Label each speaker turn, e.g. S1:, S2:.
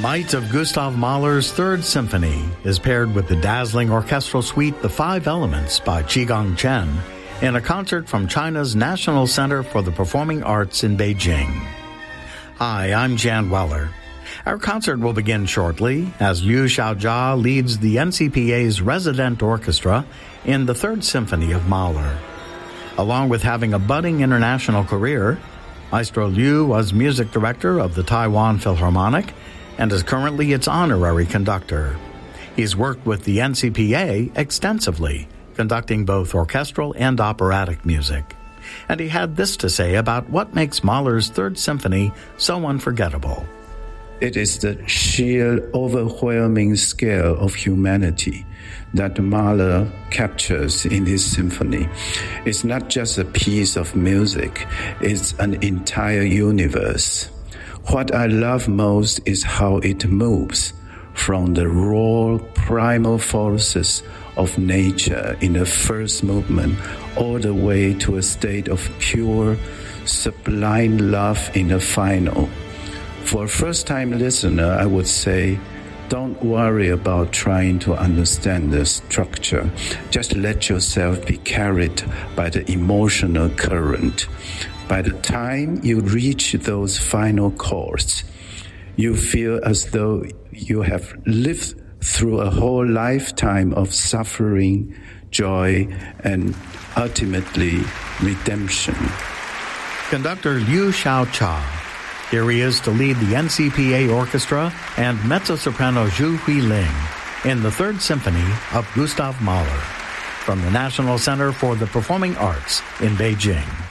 S1: might of Gustav Mahler's Third Symphony is paired with the dazzling orchestral suite The Five Elements by Qigong Chen in a concert from China's National Center for the Performing Arts in Beijing. Hi, I'm Jan Weller. Our concert will begin shortly as Liu Xiaojia leads the NCPA's resident orchestra in the Third Symphony of Mahler. Along with having a budding international career, Maestro Liu was music director of the Taiwan Philharmonic and is currently its honorary conductor. He's worked with the NCPA extensively, conducting both orchestral and operatic music. And he had this to say about what makes Mahler's Third Symphony so unforgettable.
S2: It is the sheer overwhelming scale of humanity that Mahler captures in his symphony. It's not just a piece of music, it's an entire universe. What I love most is how it moves from the raw, primal forces of nature in the first movement all the way to a state of pure, sublime love in the final. For a first-time listener, I would say, don't worry about trying to understand the structure. Just let yourself be carried by the emotional current. By the time you reach those final chords, you feel as though you have lived through a whole lifetime of suffering, joy, and ultimately redemption.
S1: Conductor Liu Xiaojia. Here he is to lead the NCPA Orchestra and mezzo-soprano Zhu Huiling in the Third Symphony of Gustav Mahler from the National Center for the Performing Arts in Beijing.